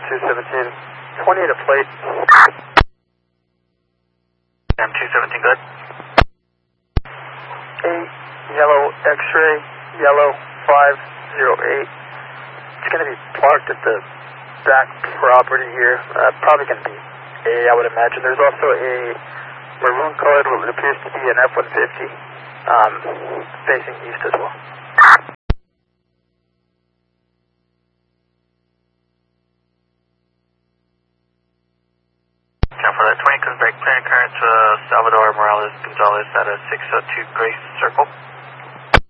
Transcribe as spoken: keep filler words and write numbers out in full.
two seventeen. twenty-eight a plate. M two seventeen, good. eight, yellow, X-ray, yellow, five zero eight. It's going to be parked at the back property here. Uh, probably going to be A, I would imagine. There's also a maroon colored, what appears to be an F one fifty, um, facing east as well. For that twenty, comes back clearing current to uh, Salvador Morales Gonzalez at a six oh two Grace Circle.